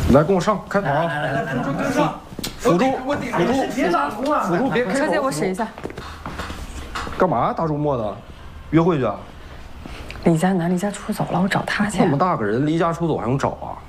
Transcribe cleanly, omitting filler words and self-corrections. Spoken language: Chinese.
来，跟我上，开头啊！辅助， 别打图了， 辅助别开头。 车姐，我使一下。 干嘛？大周末的，约会去啊？ 李佳男离家出走了，我找他去。 那么大个人离家出走还用找啊？